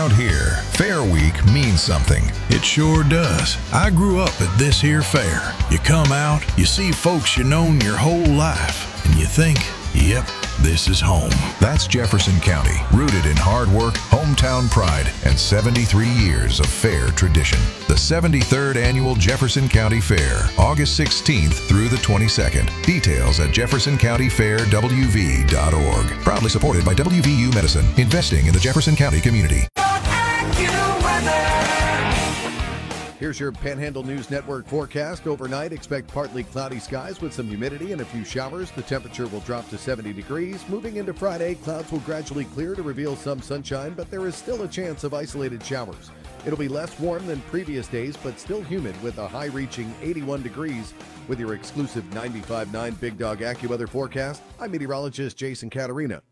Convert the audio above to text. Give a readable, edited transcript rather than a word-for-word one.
Out here, Fair Week means something. It sure does. I grew up at this here fair. You come out, you see folks you known your whole life, and you think, yep, this is home. That's Jefferson County, rooted in hard work, hometown pride, and 73 years of fair tradition. The 73rd Annual Jefferson County Fair, August 16th through the 22nd. Details at jeffersoncountyfairwv.org. Proudly supported by WVU Medicine, investing in the Jefferson County community. Here's your Panhandle News Network forecast. Overnight, expect partly cloudy skies with some humidity and a few showers. The temperature will drop to 70 degrees. Moving into Friday, clouds will gradually clear to reveal some sunshine, but there is still a chance of isolated showers. It'll be less warm than previous days, but still humid with a high reaching 81 degrees. With your exclusive 95.9 Big Dog AccuWeather forecast, I'm meteorologist Jason Caterina.